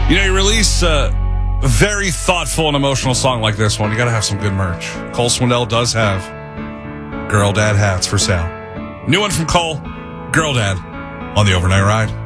You know, you release a very thoughtful and emotional song like this one, you got to have some good merch. Cole Swindell does have Girl Dad hats for sale. New one from Cole, Girl Dad, on the Overnight Ride.